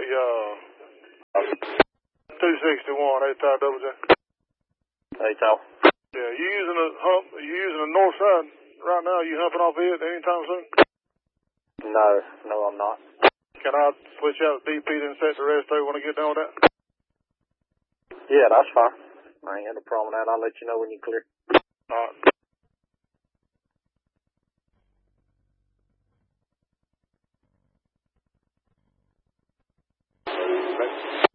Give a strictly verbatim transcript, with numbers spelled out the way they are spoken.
uh, two sixty-one, eight tire double J. Hey, Tal. Yeah, you using a hump, you using the north side right now? You humping off it anytime soon? No, no, I'm not. Can I switch out the D P and set the rest there when I get done with that? Yeah, that's fine. I ain't got no problem with that. I'll let you know when you're clear. All right.